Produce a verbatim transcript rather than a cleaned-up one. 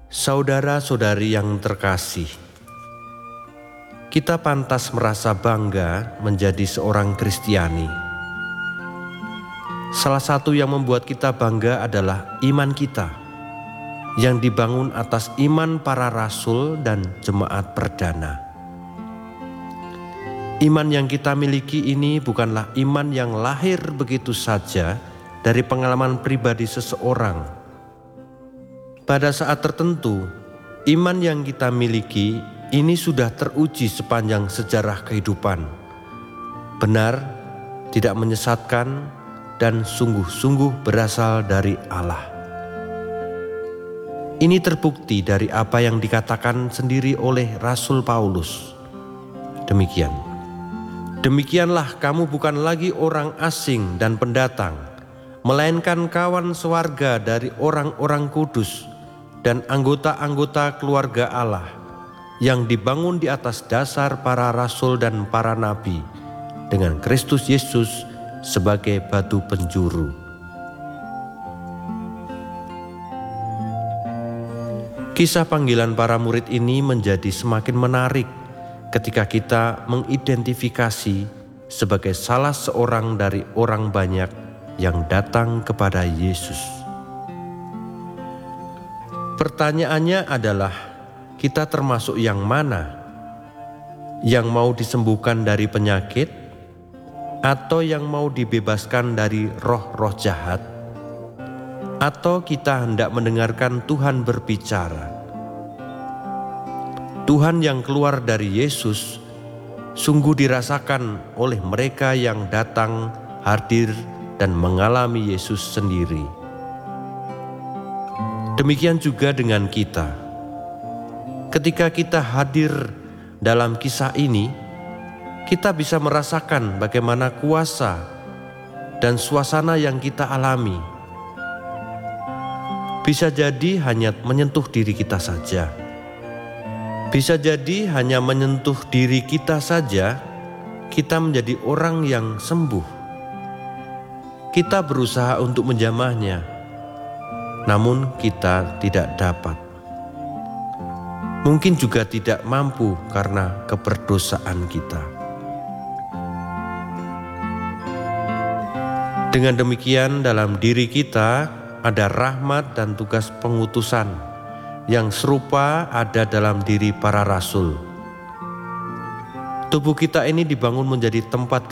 Saudara-saudari yang terkasih, kita pantas merasa bangga menjadi seorang Kristiani. Salah satu yang membuat kita bangga adalah iman kita, yang dibangun atas iman para rasul dan jemaat perdana. Iman yang kita miliki ini bukanlah iman yang lahir begitu saja dari pengalaman pribadi seseorang. Pada saat tertentu, iman yang kita miliki ini sudah teruji sepanjang sejarah kehidupan. Benar, tidak menyesatkan, dan sungguh-sungguh berasal dari Allah. Ini terbukti dari apa yang dikatakan sendiri oleh Rasul Paulus. Demikian. Demikianlah kamu bukan lagi orang asing dan pendatang, melainkan kawan sewarga dari orang-orang kudus dan anggota-anggota keluarga Allah yang dibangun di atas dasar para rasul dan para nabi dengan Kristus Yesus sebagai batu penjuru. Kisah panggilan para murid ini menjadi semakin menarik ketika kita mengidentifikasi sebagai salah seorang dari orang banyak yang datang kepada Yesus. Pertanyaannya adalah, kita termasuk yang mana? Yang mau disembuhkan dari penyakit, atau yang mau dibebaskan dari roh-roh jahat? Atau kita hendak mendengarkan Tuhan berbicara? Tuhan yang keluar dari Yesus sungguh dirasakan oleh mereka yang datang, hadir, dan mengalami Yesus sendiri. Demikian juga dengan kita. Ketika kita hadir dalam kisah ini, kita bisa merasakan bagaimana kuasa dan suasana yang kita alami. Bisa jadi hanya menyentuh diri kita saja. Bisa jadi hanya menyentuh diri kita saja, kita menjadi orang yang sembuh. Kita berusaha untuk menjamahnya, namun kita tidak dapat. Mungkin juga tidak mampu karena keberdosaan kita. Dengan demikian, dalam diri kita ada rahmat dan tugas pengutusan yang serupa ada dalam diri para rasul. Tubuh kita ini dibangun menjadi tempat